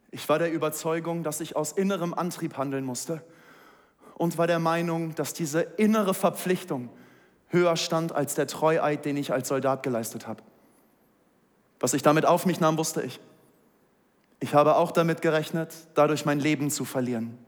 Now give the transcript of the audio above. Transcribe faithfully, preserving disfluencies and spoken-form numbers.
Ich war der Überzeugung, dass ich aus innerem Antrieb handeln musste und war der Meinung, dass diese innere Verpflichtung höher stand als der Treueid, den ich als Soldat geleistet habe. Was ich damit auf mich nahm, wusste ich. Ich habe auch damit gerechnet, dadurch mein Leben zu verlieren.